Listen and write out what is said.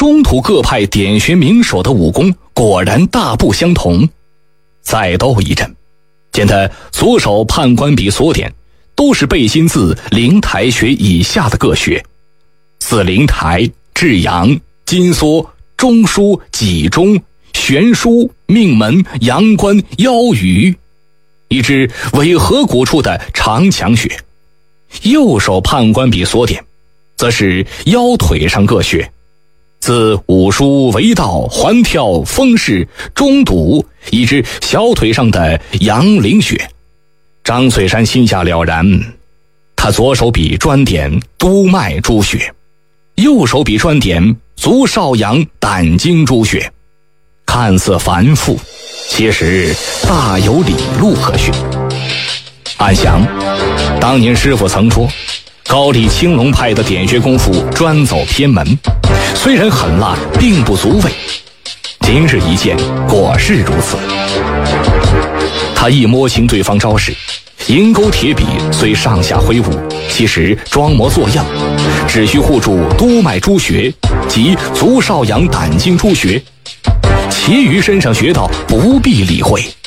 中土各派点穴名手的武功果然大不相同。再斗一阵，见他左手判官笔所点都是背心自灵台穴以下的各穴，自灵台、至阳、金缩、中枢、脊中、悬枢、命门、阳关、腰俞，一直尾合谷处的长强穴。右手判官笔所点则是腰腿上各穴，自五腧、围道、环跳、风市、中堵，以至小腿上的阳陵穴。张翠山心下了然，他左手笔专点督脉诸穴，右手笔专点足少阳胆经诸穴，看似繁复，其实大有理路可循。暗想，当年师傅曾说，高丽青龙派的点穴功夫专走偏门，虽然狠辣，并不足畏。今日一见，果是如此。他一摸清对方招式，银钩铁笔虽上下挥舞，其实装模作样，只需护住督脉诸穴及足少阳胆经诸穴，其余身上穴道不必理会。